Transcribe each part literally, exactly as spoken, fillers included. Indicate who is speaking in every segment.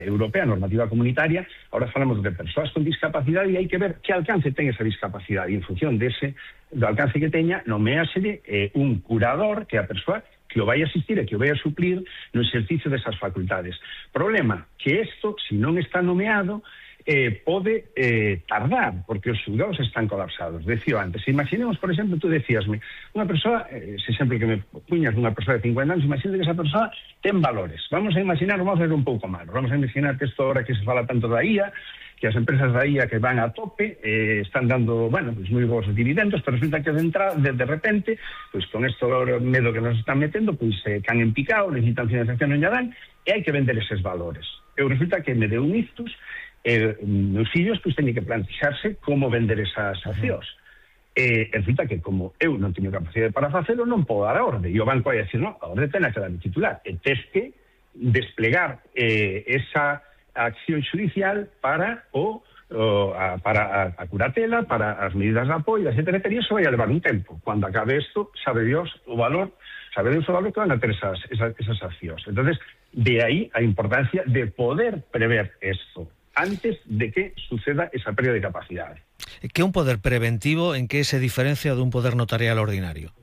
Speaker 1: europea, normativa comunitaria, ahora falamos de persoas con discapacidade e hai que ver que alcance ten esa discapacidade e en función dese, do alcance que teña, nomeáselle eh, un curador que a persoa que o vai asistir e que o vai a suplir no exercicio desas facultades. Problema, que isto, se non está nomeado, eh, pode eh, tardar, porque os xulgados están colapsados. Decío antes, imaginemos, por exemplo, tú decíasme, unha persoa, eh, ese exemplo que me puñas dunha persoa de cincuenta anos, imagínate que esa persoa ten valores. Vamos a imaginar, vamos a ser un pouco malo, vamos a imaginar que isto ahora que se fala tanto da I A, que as empresas da I A que van a tope, eh, están dando, bueno, pues moi bons dividendos, pero resulta que de, entrada, de, de repente, pues con esto medo que nos están metendo, pues eh, can en picado, necesitan financiación non lla dan, e hai que vender eses valores. E resulta que me deu un ictus, eh, meus fillos pues teñen que plantearse como vender esas accións. E eh, resulta que como eu non teño capacidade para facelo, non podo dar a orde. E o banco vai a decir, no, a orde ten a que dar o titular. E tes que desplegar eh, esa acción judicial para o, o a, para a, a curatela, para as medidas de apoio, etcétera, etcétera, e iso vai a levar un tempo. Cuando acabe isto, sabe Dios o valor, sabe Dios o valor que van a ter esas, esas, esas accións. Entonces, de aí a importancia de poder prever isto antes de que suceda esa pérdida de capacidade.
Speaker 2: Que un poder preventivo, en que se diferencia dun poder notarial ordinario?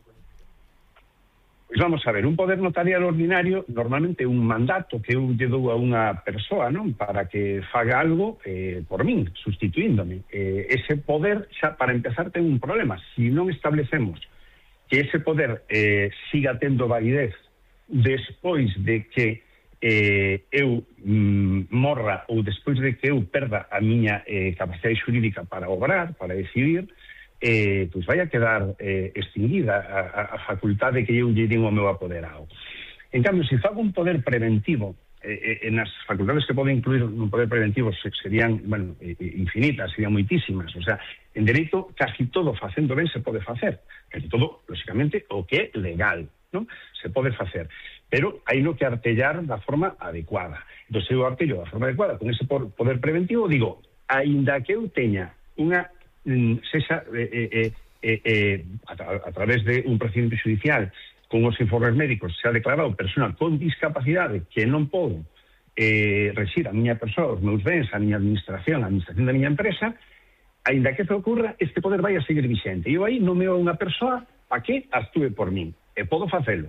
Speaker 1: Pois vamos a ver, un poder notarial ordinario normalmente un mandato que eu lle dou a unha persoa, non, para que faga algo eh, por min, sustituíndome. Eh, ese poder, xa para empezar, ten un problema. Si non establecemos que ese poder eh, siga tendo validez despois de que eh, eu mm, morra ou despois de que eu perda a miña eh, capacidade xurídica para obrar, para decidir, eh, pois vai a quedar eh, extinguida a, a facultade que eu lle din ao meu apoderado. En cambio, se fago un poder preventivo, eh, eh, nas facultades que pode incluir un poder preventivo serían, bueno, eh, infinitas, serían moitísimas. O sea, en dereito, casi todo facendo ben se pode facer. Casi todo, lógicamente, o que é legal, non? Se pode facer. Pero hai no que artellar da forma adecuada. Entón, se eu artello da forma adecuada con ese poder preventivo, digo, aínda que eu teña unha sexa eh, eh, eh, eh, a, tra a través de un procedimento judicial con os informes médicos se ha declarado persona con discapacidade que non podo eh, rexir a miña persoa, os meus bens, a miña administración, a administración da miña empresa, aínda que eso ocurra, este poder vai a seguir vixente. E eu aí nomeo a unha persoa para que actúe por min. E podo facelo.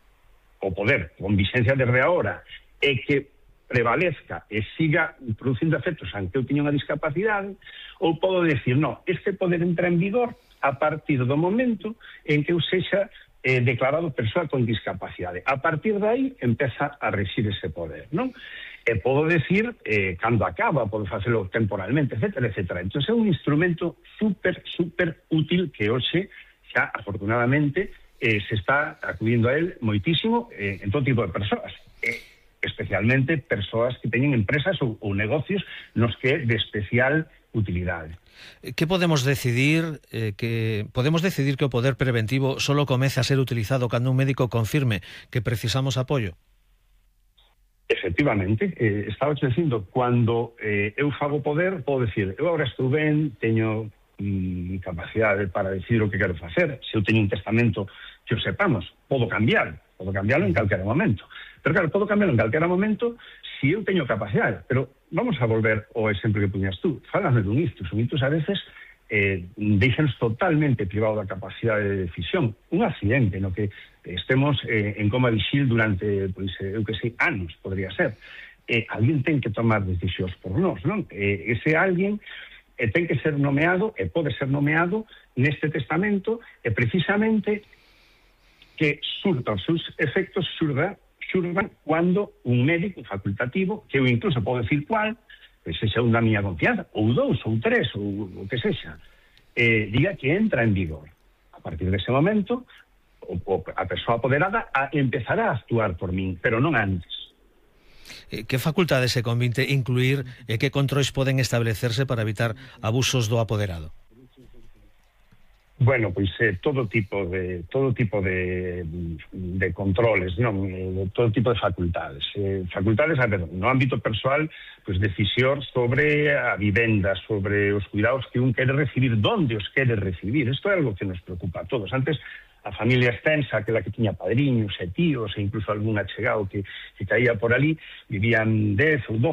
Speaker 1: O poder, con vixencia desde agora, e que prevalezca e siga producindo efectos aunque eu teña unha discapacidade, ou podo decir, no, este poder entra en vigor a partir do momento en que eu sexa eh, declarado persoa con discapacidade. A partir de aí, empeza a rexir ese poder, non? E podo decir, eh, cando acaba, podo facelo temporalmente, etcétera, etcétera. Entón, é un instrumento super, super útil que hoxe, xa, afortunadamente, eh, se está acudindo a él moitísimo eh, en todo tipo de persoas. Eh, especialmente persoas que teñen empresas ou, ou negocios nos que é de especial utilidade.
Speaker 2: Que podemos decidir eh, que podemos decidir que o poder preventivo solo comece a ser utilizado cando un médico confirme que precisamos apoio?
Speaker 1: Efectivamente, eh, estaba dicindo, cando eh, eu fago poder, podo decir, eu agora estou ben, teño mm, capacidade para decidir o que quero facer. Se eu teño un testamento que o sepamos, podo cambiar, podo cambiarlo en calquera momento. Pero claro, podo cambiarlo en calquera momento se eu teño capacidade. Pero vamos a volver ao exemplo que puñas tú. Fálame dun ictus. Un ictus a veces eh, deixanos totalmente privado da capacidade de decisión. Un accidente no que estemos eh, en coma vixil durante, pois, eh, eu que sei, anos, podría ser. Eh, alguén ten que tomar decisións por nós, non? Eh, ese alguén eh, ten que ser nomeado, e pode ser nomeado neste testamento, e precisamente que surta os seus efectos surda xurdan cando un médico facultativo, que eu incluso podo decir cual, que sexa un da miña confianza, ou dous, ou tres, ou o que sexa, eh, diga que entra en vigor. A partir dese momento, o, o, a persoa apoderada a, empezará a actuar por min, pero non antes.
Speaker 2: Que facultades se convinte incluir e que controis poden establecerse para evitar abusos do apoderado?
Speaker 1: Bueno, pois eh, todo tipo de todo tipo de, de controles, non, eh, todo tipo de facultades. Eh, facultades, a ver, no ámbito persoal, pois decisión sobre a vivenda, sobre os cuidados que un quere recibir, donde os quere recibir. Isto é algo que nos preocupa a todos. Antes a familia extensa, aquela que tiña padriños e tíos e incluso algún achegado que, que caía por ali, vivían dez ou